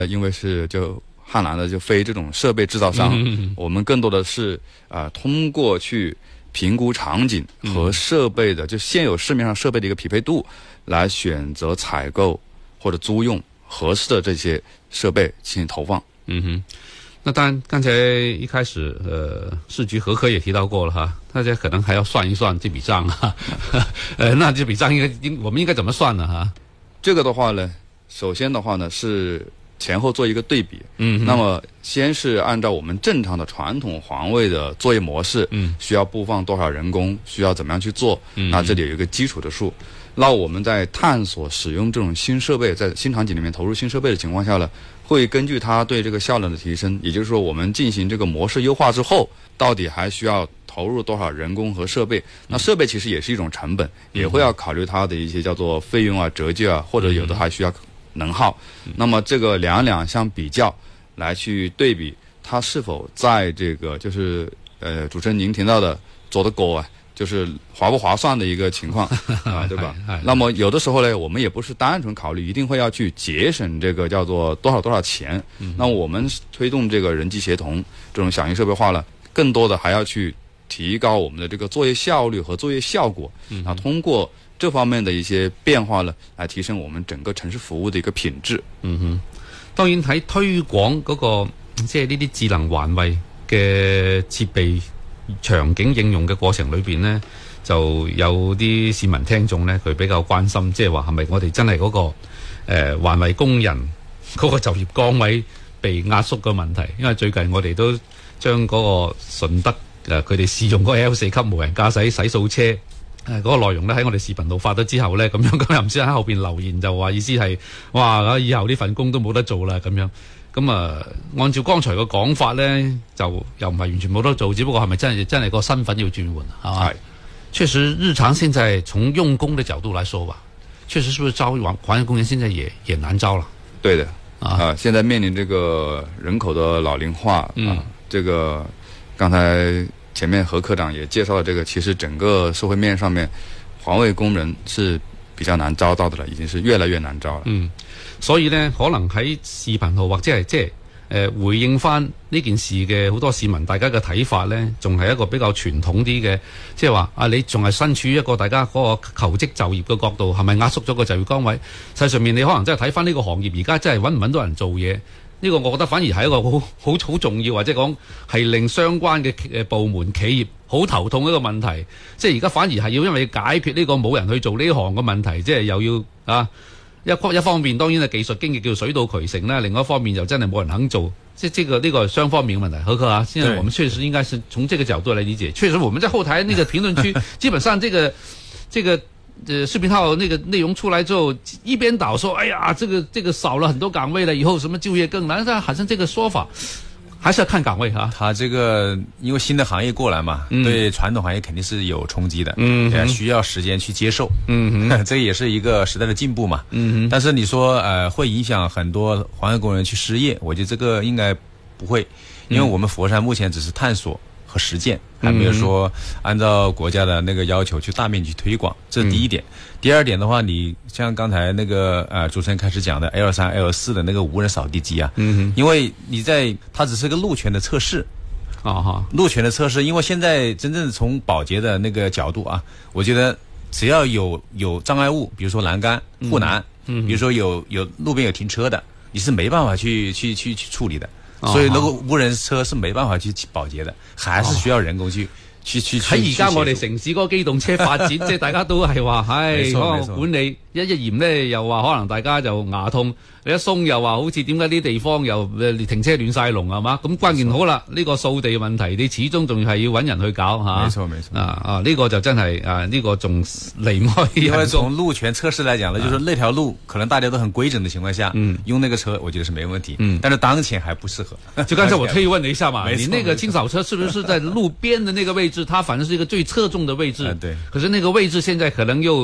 因为是就汉兰的就非这种设备制造商，我们更多的是通过去评估场景和设备的就现有市面上设备的一个匹配度，来选择采购或者租用合适的这些设备进行投放。 那当然，刚才一开始市局何科也提到过了哈，大家可能还要算一算这笔账哈。那这笔账我们应该怎么算呢哈？ 这个的话呢，首先的话呢是前后做一个对比。那么先是按照我们正常的传统环卫的作业模式，需要布放多少人工，需要怎么样去做，那这里有一个基础的数。那我们在探索使用这种新设备，在新场景里面投入新设备的情况下呢，会根据它对这个效能的提升，也就是说我们进行这个模式优化之后，到底还需要投入多少人工和设备。那设备其实也是一种成本，也会要考虑它的一些叫做费用啊、折旧啊，或者有的还需要能耗。那么这个两相比较来去对比，它是否在这个就是主持人您提到的做得过就是划不划算的一个情况对吧？那么有的时候呢，我们也不是单纯考虑一定会要去节省这个叫做多少钱。那我们推动这个人机协同这种响应设备化呢，更多的还要去提高我们的这个作业效率和作业效果。通过这方面的一些變化呢，來提升我們整個城市服務的一個品質。 當然喺推廣嗰個即係呢啲智能環衛嘅設備場景應用嘅過程裏邊呢，就有啲市民聽眾呢，佢比較關心，即係話係咪我哋真係嗰個環衛工人嗰個就業崗位被壓縮嘅問題？因為最近我哋都將嗰個順德佢哋試用嗰個 L4 級無人駕駛洗掃車嗰個內容咧喺我哋視頻度發咗之後咧，咁又唔知喺後邊留言就話意思係哇以後呢份工都冇得做啦咁樣。咁按照剛才嘅講法咧，就又唔係完全冇得做，只不過係咪真係個身份要轉換係嘛？確實日常現在從用工的角度來說吧，確實是不是招環衛工人現在也難招了？ 對的現在面臨這個人口的老齡化這個剛才前面何科長也介紹了，這個其實整個社會面上面環衛工人是比較難招到的了，已經是越來越難招了。 所以呢，可能喺視頻號或者係即係回應翻呢件事嘅好多市民大家嘅睇法呢，仲係一個比較傳統啲嘅，即係話你仲係身處於一個大家嗰個求職就業嘅角度，係咪壓縮咗個就業崗位？實際上面你可能真係睇翻呢個行業而家真係揾唔揾到人做嘢。呢個我覺得反而係一個好重要，或者講係令相關嘅部門企業好頭痛一個問題。即係而家反而係要因為解決呢個冇人去做呢行嘅問題，即係又要一方面當然係技術經濟叫水到渠成啦，另外一方面就真係冇人肯做，即係呢個雙方面嘅問題。何科啊，現在我們確實應該是從這個角度來理解。確實我們在後台那個評論區基本上這個視頻號那個內容出來之後，一邊倒說，哎呀，這個少了很多崗位了，以後什麼就業更難。但好像這個說法還是要看崗位哈。 他這個因為新的行業過來嘛，對傳統行業肯定是有衝擊的，需要時間去接受。這也是一個時代的進步嘛。但是你說會影響很多環衛工人去失業，我覺得這個應該不會，因為我們佛山目前只是探索和實踐，還沒有說按照國家的那個要求去大面積推廣，這是第一點。第二點的話，你像剛才那個主持人開始講的 L3、L4 的那個無人掃地機啊，因為它只是個路權的測試路權的測試，因為現在真正從保潔的那個角度啊，我覺得只要有障礙物，比如說欄杆、護欄，比如說有路邊有停車的，你是沒辦法去處理的。所以那個無人車是沒辦法去保潔的，還是需要人工去喺而家我哋城市嗰個機動車發展，即係大家都係話，可能管理一嚴咧，又話可能大家就牙痛；你一鬆又話好似點解啲地方又停車亂晒龍係嘛？咁關鍵好啦，呢個掃地問題你始終仲係要揾人去搞嚇。 沒錯呢個就真係呢個仲離開。 因為從路權測試來講呢，就是那條路可能大家都很規整的情況下，用那個車我覺得是沒問題。但是當前還不適合。 就剛才我特意問了一下嘛，你那個清掃車是不是在路邊的那個位置？它反正是一個最側重的位置，對。可是那個位置現在可能又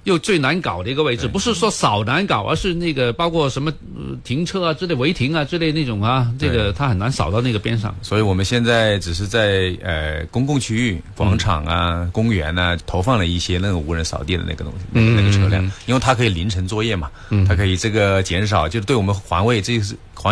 又最难搞的一个位置，不是说少难搞，而是那个包括什么停车啊之类、违停啊之类那种啊，这个它很难扫到那个边上。 所以我们现在只是在公共区域、广场啊、公园啊投放了一些那种无人扫地的那个东西，那个车辆，因为它可以凌晨作业嘛，它可以这个减少，就是对我们环卫这是。